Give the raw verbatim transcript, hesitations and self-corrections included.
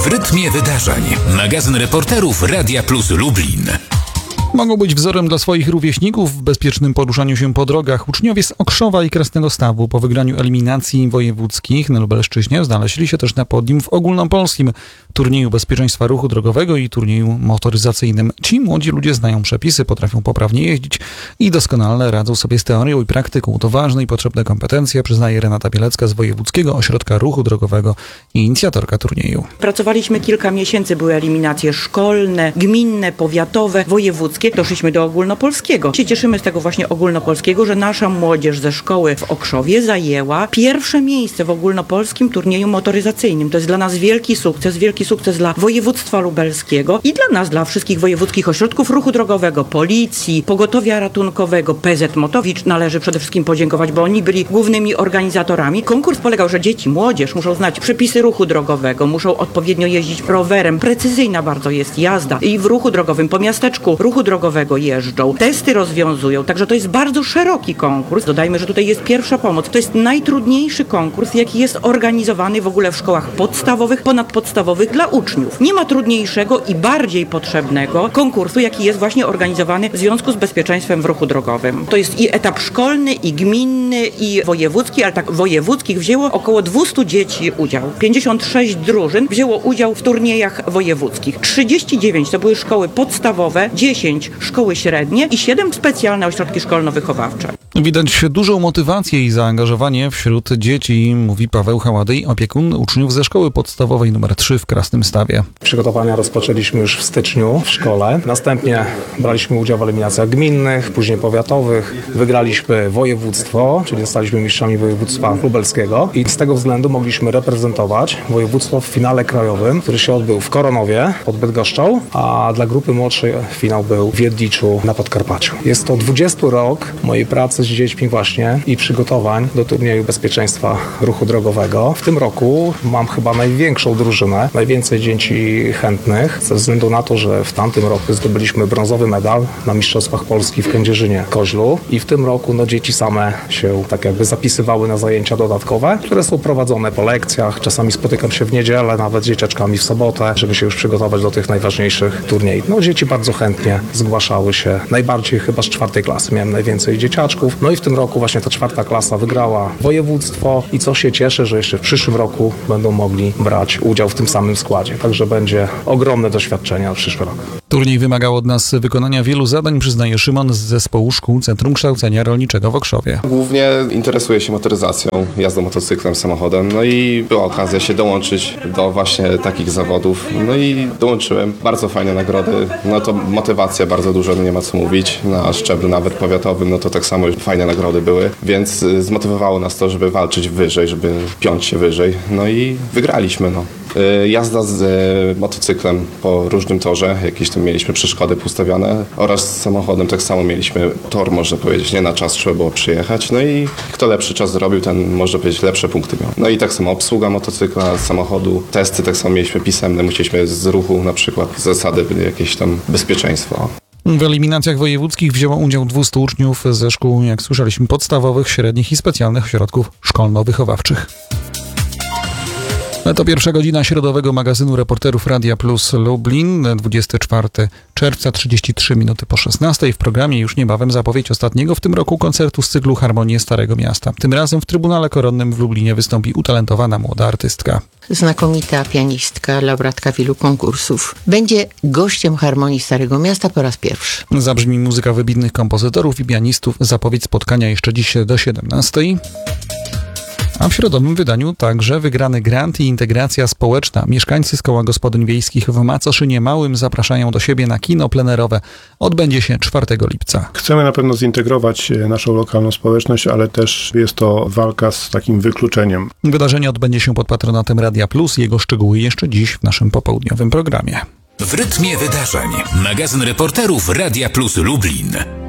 W rytmie wydarzeń. Magazyn reporterów Radia Plus Lublin. Mogą być wzorem dla swoich rówieśników w bezpiecznym poruszaniu się po drogach. Uczniowie z Okrzowa i Krasnego-Stawu po wygraniu eliminacji wojewódzkich na Lubelszczyźnie znaleźli się też na podium w ogólnopolskim turnieju bezpieczeństwa ruchu drogowego i turnieju motoryzacyjnym. Ci młodzi ludzie znają przepisy, potrafią poprawnie jeździć i doskonale radzą sobie z teorią i praktyką. To ważne i potrzebne kompetencje, przyznaje Renata Bielecka z Wojewódzkiego Ośrodka Ruchu Drogowego i inicjatorka turnieju. Pracowaliśmy kilka miesięcy, były eliminacje szkolne, gminne, powiatowe, wojewódzkie. Doszliśmy do ogólnopolskiego. Się cieszymy z tego właśnie ogólnopolskiego, że nasza młodzież ze szkoły w Okrzowie zajęła pierwsze miejsce w ogólnopolskim turnieju motoryzacyjnym. To jest dla nas wielki sukces, wielki sukces dla województwa lubelskiego i dla nas, dla wszystkich wojewódzkich ośrodków ruchu drogowego, policji, pogotowia ratunkowego, P Z Motowicz należy przede wszystkim podziękować, bo oni byli głównymi organizatorami. Konkurs polegał, że dzieci, młodzież muszą znać przepisy ruchu drogowego, muszą odpowiednio jeździć rowerem. Precyzyjna bardzo jest jazda i w ruchu drogowym po miasteczku ruchu drogowego jeżdżą, testy rozwiązują, także to jest bardzo szeroki konkurs. Dodajmy, że tutaj jest pierwsza pomoc. To jest najtrudniejszy konkurs, jaki jest organizowany w ogóle w szkołach podstawowych, ponadpodstawowych dla uczniów. Nie ma trudniejszego i bardziej potrzebnego konkursu, jaki jest właśnie organizowany w związku z bezpieczeństwem w ruchu drogowym. To jest i etap szkolny, i gminny, i wojewódzki, ale tak wojewódzkich wzięło około dwieście dzieci udział. pięćdziesiąt sześć drużyn wzięło udział w turniejach wojewódzkich. trzydzieści dziewięć to były szkoły podstawowe, dziesięć szkoły średnie i siedem specjalne ośrodki szkolno-wychowawcze. Widać dużą motywację i zaangażowanie wśród dzieci, mówi Paweł Haładej, opiekun uczniów ze szkoły podstawowej numer trzy w Krasnym-Stawie. Przygotowania rozpoczęliśmy już w styczniu w szkole. Następnie braliśmy udział w eliminacjach gminnych, później powiatowych. Wygraliśmy województwo, czyli zostaliśmy mistrzami województwa lubelskiego i z tego względu mogliśmy reprezentować województwo w finale krajowym, który się odbył w Koronowie pod Bydgoszczą, a dla grupy młodszej finał był w Jedliczu na Podkarpaciu. Jest to dwudziesty rok mojej pracy z dziećmi właśnie i przygotowań do turnieju bezpieczeństwa ruchu drogowego. W tym roku mam chyba największą drużynę, najwięcej dzieci chętnych, ze względu na to, że w tamtym roku zdobyliśmy brązowy medal na Mistrzostwach Polski w Kędzierzynie-Koźlu i w tym roku no, dzieci same się tak jakby zapisywały na zajęcia dodatkowe, które są prowadzone po lekcjach. Czasami spotykam się w niedzielę, nawet z dzieciaczkami w sobotę, żeby się już przygotować do tych najważniejszych turniejów. No dzieci bardzo chętnie zgłaszały się. Najbardziej chyba z czwartej klasy miałem najwięcej dzieciaczków. No i w tym roku właśnie ta czwarta klasa wygrała województwo i co się cieszę, że jeszcze w przyszłym roku będą mogli brać udział w tym samym składzie. Także będzie ogromne doświadczenie na przyszły rok. Turniej wymagał od nas wykonania wielu zadań, przyznaje Szymon z zespołu szkół Centrum Kształcenia Rolniczego w Okrzowie. Głównie interesuję się motoryzacją, jazdą motocyklem, samochodem. No i była okazja się dołączyć do właśnie takich zawodów. No i dołączyłem. Bardzo fajne nagrody. No to motywacja bardzo duża, no nie ma co mówić. Na szczeblu nawet powiatowym, no to tak samo fajne nagrody były. Więc zmotywowało nas to, żeby walczyć wyżej, żeby piąć się wyżej. No i wygraliśmy, no. Jazda z motocyklem po różnym torze, jakieś tam mieliśmy przeszkody postawione oraz z samochodem tak samo mieliśmy tor, można powiedzieć, nie na czas trzeba było przyjechać, no i kto lepszy czas zrobił, ten można powiedzieć lepsze punkty miał. No i tak samo obsługa motocykla, samochodu, testy tak samo mieliśmy pisemne, musieliśmy z ruchu na przykład zasady jakieś tam bezpieczeństwa. W eliminacjach wojewódzkich wzięło udział dwieście uczniów ze szkół, jak słyszeliśmy, podstawowych, średnich i specjalnych ośrodków szkolno-wychowawczych. To pierwsza godzina środowego magazynu reporterów Radia Plus Lublin, dwudziestego czwartego czerwca, trzydzieści trzy minuty po szesnastej. W programie już niebawem zapowiedź ostatniego w tym roku koncertu z cyklu Harmonie Starego Miasta. Tym razem w Trybunale Koronnym w Lublinie wystąpi utalentowana młoda artystka. Znakomita pianistka, laureatka wielu konkursów. Będzie gościem Harmonii Starego Miasta po raz pierwszy. Zabrzmi muzyka wybitnych kompozytorów i pianistów. Zapowiedź spotkania jeszcze dziś do siedemnastej. A w środowym wydaniu także wygrany grant i integracja społeczna. Mieszkańcy z koła gospodyń wiejskich w Macoszynie Małym zapraszają do siebie na kino plenerowe. Odbędzie się czwartego lipca. Chcemy na pewno zintegrować naszą lokalną społeczność, ale też jest to walka z takim wykluczeniem. Wydarzenie odbędzie się pod patronatem Radia Plus. Jego szczegóły jeszcze dziś w naszym popołudniowym programie. W rytmie wydarzeń. Magazyn reporterów Radia Plus Lublin.